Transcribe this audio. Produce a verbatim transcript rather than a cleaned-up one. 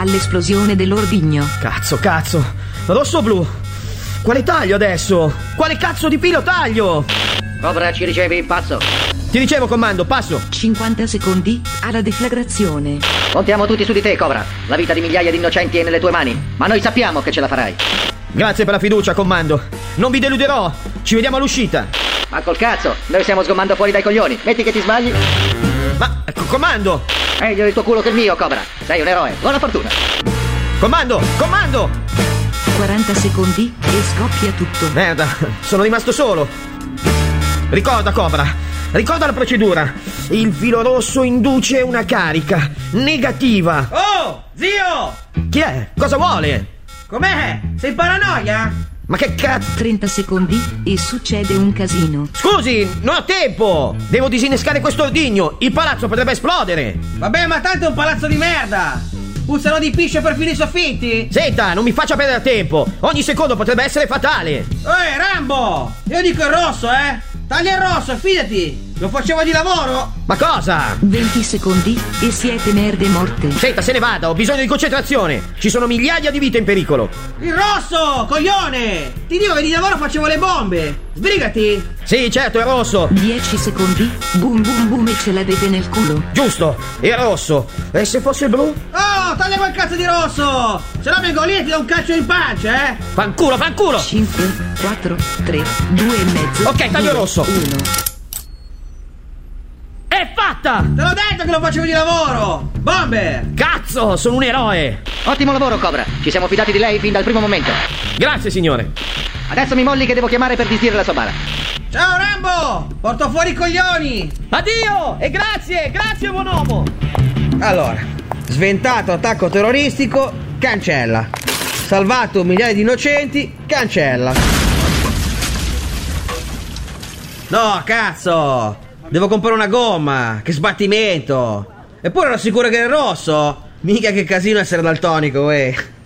dall'esplosione dell'ordigno. Cazzo, cazzo. Rosso o blu? Quale taglio adesso? Quale cazzo di filo taglio? Cobra, ci ricevi, passo. Ti ricevo, comando, passo. cinquanta secondi alla deflagrazione. Contiamo tutti su di te, Cobra. La vita di migliaia di innocenti è nelle tue mani, ma noi sappiamo che ce la farai. Grazie per la fiducia, comando. Non vi deluderò. Ci vediamo all'uscita. Ma col cazzo, noi stiamo sgommando fuori dai coglioni. Metti che ti sbagli. Ma, comando! Meglio il tuo culo che il mio, Cobra. Sei un eroe. Buona fortuna. Comando, comando! quaranta secondi e scoppia tutto. Merda, sono rimasto solo. Ricorda, Cobra, ricorda la procedura. Il filo rosso induce una carica negativa. Oh, zio! Chi è? Cosa vuole? Com'è? Sei paranoia? Ma che cazzo? trenta secondi e succede un casino. Scusi, non ho tempo! Devo disinnescare questo ordigno. Il palazzo potrebbe esplodere. Vabbè, ma tanto è un palazzo di merda. Puzzano di piscio per fini soffitti. Senta, non mi faccia perdere tempo. Ogni secondo potrebbe essere fatale. Ehi, Rambo! Io dico il rosso, eh! Taglia il rosso, fidati! Lo facevo di lavoro! Ma cosa? venti secondi e siete merde morte. Senta, se ne vada, ho bisogno di concentrazione. Ci sono migliaia di vite in pericolo. Il rosso, coglione! Ti dico che di lavoro facevo le bombe! Sbrigati! Sì, certo, è rosso. dieci secondi, boom boom boom e ce l'avete nel culo. Giusto, è rosso. E se fosse il blu? Oh, taglia quel cazzo di rosso! Se no vengo lì e ti do un calcio in pancia, eh! Fanculo, fanculo! cinque, quattro, tre, due e mezzo. Ok, taglio rosso. uno. È fatta! Te l'ho detto che lo facevo di lavoro! Bomber! Cazzo, sono un eroe! Ottimo lavoro, Cobra. Ci siamo fidati di lei fin dal primo momento. Grazie, signore. Adesso mi molli che devo chiamare per disdire la sua bara. Ciao, Rambo! Porto fuori i coglioni! Addio e grazie, grazie, buon uomo. Allora, sventato attacco terroristico, cancella. Salvato migliaia di innocenti, cancella. No, cazzo! Devo comprare una gomma, che sbattimento! Eppure ero sicuro che era rosso! Mica che casino essere daltonico, uè!